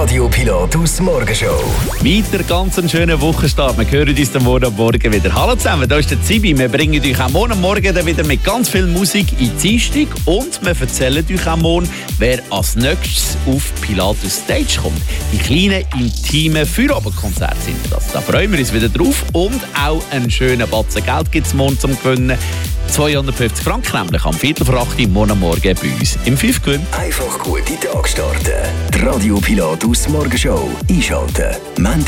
Radio Pilatus Morgenshow. Weiter ganz einen schönen Wochenstart. Wir hören uns dann morgen Morgen wieder. Hallo zusammen, da ist der Zibi. Wir bringen euch auch morgen Morgen dann wieder mit ganz viel Musik in die Dienstag und wir erzählen euch auch morgen, wer als nächstes auf Pilatus Stage kommt. Die kleinen, intimen Feierabendkonzerte sind das. Da freuen wir uns wieder drauf und auch einen schönen Batzen Geld gibt es morgen zum Gewinnen. 250 Franken nämlich am 7:45 morgen Morgen bei uns im 5 Gewinn. Einfach gute Tag starten. Die Radio Pilatus Morgenshow einschalten. Montag